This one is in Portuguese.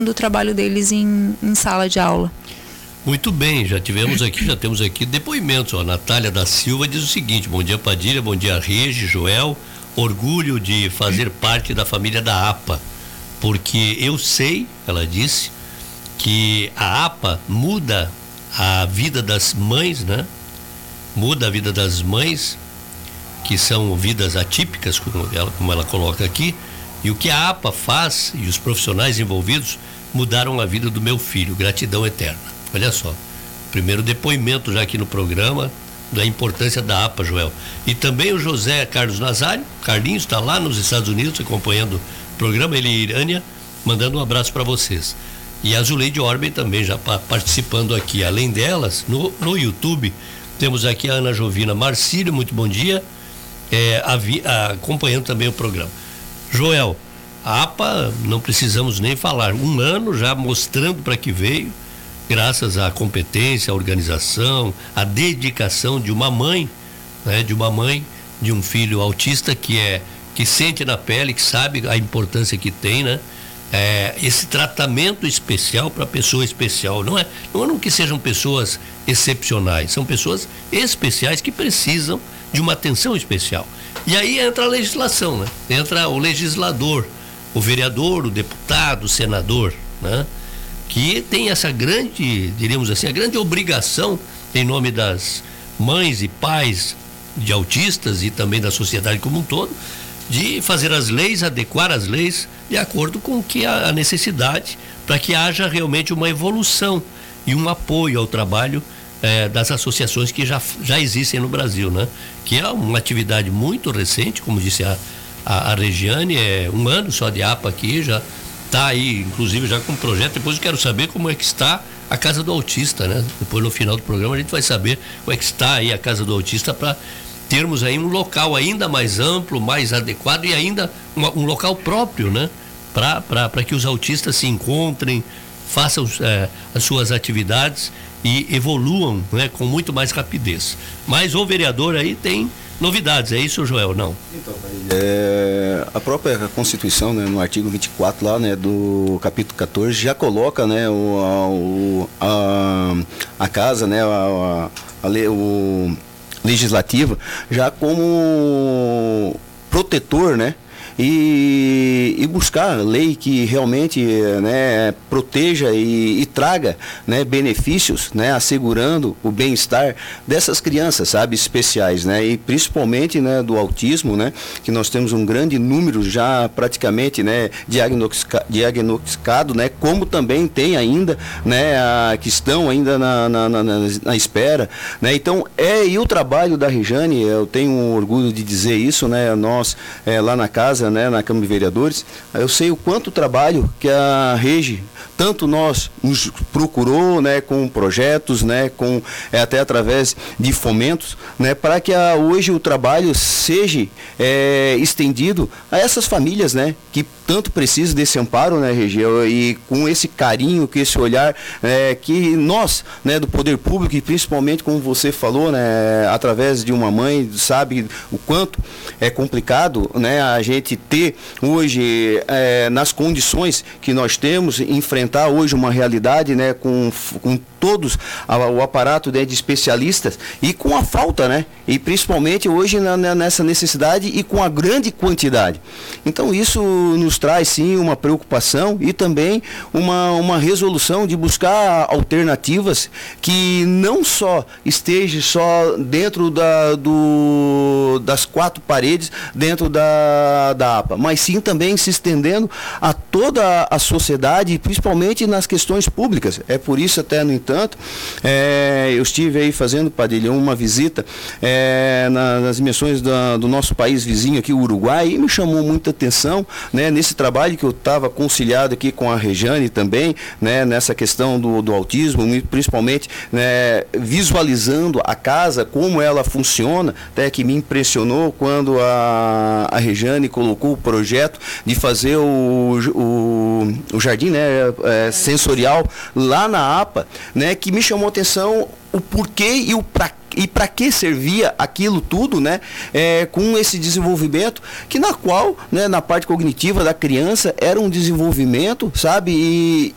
do trabalho deles em sala de aula. Muito bem, já temos aqui depoimentos. A Natália da Silva diz o seguinte: bom dia, Padilha, bom dia, Regi, Joel, orgulho de fazer parte da família da APA, porque eu sei, ela disse, que a APA muda a vida das mães, né? Muda a vida das mães, que são vidas atípicas, como ela coloca aqui, e o que a APA faz e os profissionais envolvidos mudaram a vida do meu filho. Gratidão eterna. Olha só, primeiro depoimento já aqui no programa da importância da APA, Joel. E também o José Carlos Nazário, Carlinhos, está lá nos Estados Unidos acompanhando o programa, ele e Irânia, mandando um abraço para vocês. E a Zuleide Orben também já participando aqui. Além delas, no YouTube, temos aqui a Ana Jovina Marcílio, muito bom dia, acompanhando também o programa. Joel, a APA não precisamos nem falar, 1 ano já mostrando para que veio, graças à competência, à organização, à dedicação de uma mãe, né, de um filho autista que sente na pele, que sabe a importância que tem, né? Esse tratamento especial para pessoa especial, não é que sejam pessoas excepcionais, são pessoas especiais que precisam de uma atenção especial. E aí entra a legislação, né? Entra o legislador, o vereador, o deputado, o senador, né? Que tem essa grande, diríamos assim, a grande obrigação, em nome das mães e pais de autistas e também da sociedade como um todo, de fazer as leis, adequar as leis de acordo com o que a necessidade, para que haja realmente uma evolução e um apoio ao trabalho das associações que já existem no Brasil, né? Que é uma atividade muito recente, como disse a Regiane, 1 ano só de APA aqui, já está aí, inclusive, já com um projeto. Depois eu quero saber como é que está a Casa do Autista, né? Depois, no final do programa, a gente vai saber como é que está aí a Casa do Autista, para termos aí um local ainda mais amplo, mais adequado e ainda um local próprio, né? Para que os autistas se encontrem, façam as suas atividades e evoluam, né, com muito mais rapidez. Mas o vereador aí tem novidades, é isso, Joel? Não? Então, a própria Constituição, né, no artigo 24 lá, né, do capítulo 14, já coloca, né, a casa, né, o legislativa já como protetor, né, e buscar lei que realmente, né, proteja e traga, né, benefícios, né, assegurando o bem-estar dessas crianças, sabe, especiais, né, e principalmente, né, do autismo, né, que nós temos um grande número já praticamente, né, diagnosticado, né, como também tem ainda, né, que estão ainda na espera, né. Então e o trabalho da Regiane, eu tenho um orgulho de dizer isso, né, nós lá na casa, né, na Câmara de Vereadores, eu sei o quanto trabalho que a Regi, tanto nos procurou, né, com projetos, né, com até através de fomentos, né, para que hoje o trabalho seja estendido a essas famílias, né, que tanto precisam desse amparo, né, Regi, e com esse carinho, com esse olhar, que nós, né, do poder público, e principalmente como você falou, né, através de uma mãe, sabe o quanto é complicado, né, a gente ter hoje, nas condições que nós temos, enfrentar hoje uma realidade, né, com todos o aparato, né, de especialistas, e com a falta, né, e principalmente hoje nessa necessidade e com a grande quantidade. Então isso nos traz sim uma preocupação e também uma resolução de buscar alternativas que não só esteja só dentro das 4 paredes dentro da APA, mas sim também se estendendo a toda a sociedade, principalmente nas questões públicas. É por isso, até no entanto, eu estive aí fazendo, Padilha, uma visita nas dimensões do nosso país vizinho aqui, o Uruguai, e me chamou muita atenção, né, nesse trabalho que eu estava conciliado aqui com a Regiane também, né, nessa questão do autismo, principalmente, né, visualizando a casa, como ela funciona, até que me impressionou quando a Regiane colocou o projeto de fazer o jardim, né, sensorial lá na APA, né, que me chamou a atenção o porquê e para que servia aquilo tudo, né, com esse desenvolvimento que na qual, né, na parte cognitiva da criança era um desenvolvimento, sabe,